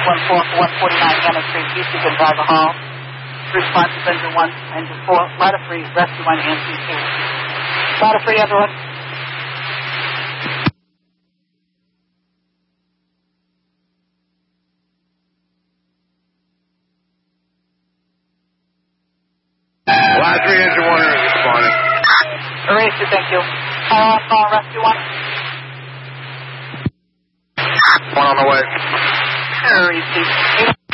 614 for 149 Hannah Street, East of Gonzaga Hall. Response is Engine 1, Engine 4, ladder free, rescue 1, NC2. Ladder free, everyone. Ladder 3, Engine 1 is responding. Erase you, thank you. Call rescue 1. One on the way. Erase you.